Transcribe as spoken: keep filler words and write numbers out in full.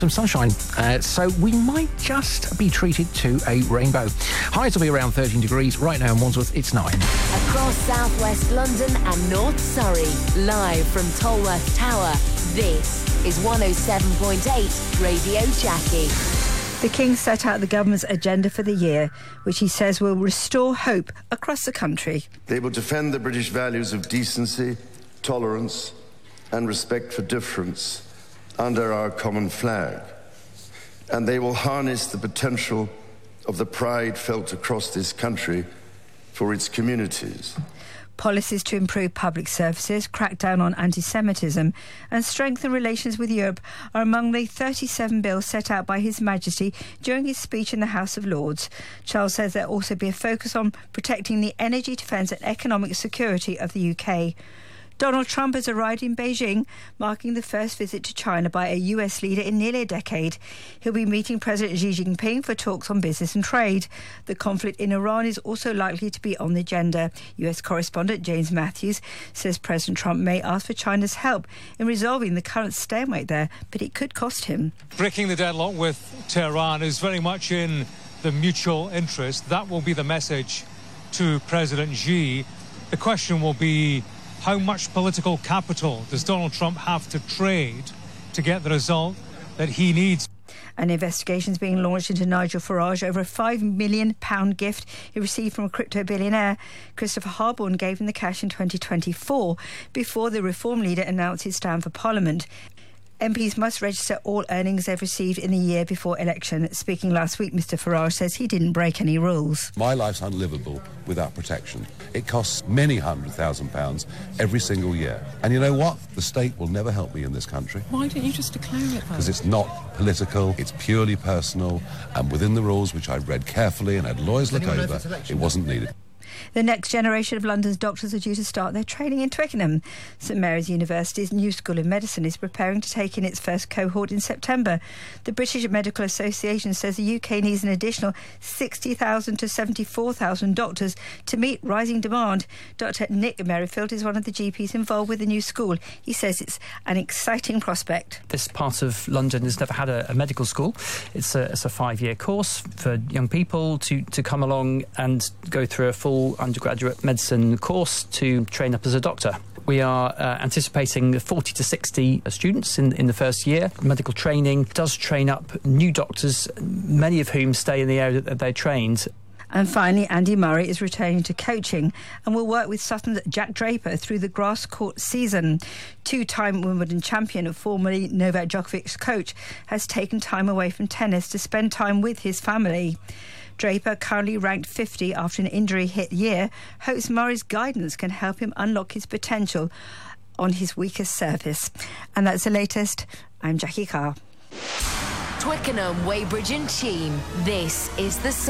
Some sunshine, uh, so we might just be treated to a rainbow. Highs will be around thirteen degrees. Right now in Wandsworth, it's nine. Across southwest London and North Surrey, live from Tolworth Tower, this is one oh seven point eight Radio Jackie. The King set out the government's agenda for the year, which he says will restore hope across the country. They will defend the British values of decency, tolerance and respect for difference under our common flag. And they will harness the potential of the pride felt across this country for its communities. Policies to improve public services, crack down on anti-Semitism and strengthen relations with Europe are among the thirty-seven bills set out by His Majesty during his speech in the House of Lords. Charles says there will also be a focus on protecting the energy, defence and economic security of the U K. Donald Trump has arrived in Beijing, marking the first visit to China by a U S leader in nearly a decade. He'll be meeting President Xi Jinping for talks on business and trade. The conflict in Iran is also likely to be on the agenda. U S correspondent James Matthews says President Trump may ask for China's help in resolving the current stalemate there, but it could cost him. Breaking the deadlock with Tehran is very much in the mutual interest. That will be the message to President Xi. The question will be, how much political capital does Donald Trump have to trade to get the result that he needs? An investigation is being launched into Nigel Farage over a five million pounds gift he received from a crypto billionaire. Christopher Harborne gave him the cash in twenty twenty-four before the Reform leader announced his stand for Parliament. M Ps must register all earnings they've received in the year before election. Speaking last week, Mr Farage says he didn't break any rules. My life's unlivable without protection. It costs many hundred thousand pounds every single year. And you know what? The state will never help me in this country. Why don't you just declare it? Because it's not political, it's purely personal, and within the rules, which I read carefully and had lawyers look over, it wasn't needed. The next generation of London's doctors are due to start their training in Twickenham. St Mary's University's new School of Medicine is preparing to take in its first cohort in September. The British Medical Association says the U K needs an additional sixty thousand to seventy-four thousand doctors to meet rising demand. Doctor Nick Merrifield is one of the G Ps involved with the new school. He says it's an exciting prospect. This part of London has never had a, a medical school. It's a, it's a five-year course for young people to, to come along and go through a full undergraduate medicine course to train up as a doctor. We are uh, anticipating forty to sixty students in, in the first year. Medical training does train up new doctors, many of whom stay in the area that they're trained. And finally, Andy Murray is returning to coaching and will work with Sutton's Jack Draper through the grass court season. Two-time Wimbledon champion and formerly Novak Djokovic's coach has taken time away from tennis to spend time with his family. Draper, currently ranked fifty after an injury-hit year, hopes Murray's guidance can help him unlock his potential on his weakest surface. And that's the latest. I'm Jackie Carr. Twickenham, Weybridge and Cheam. This is the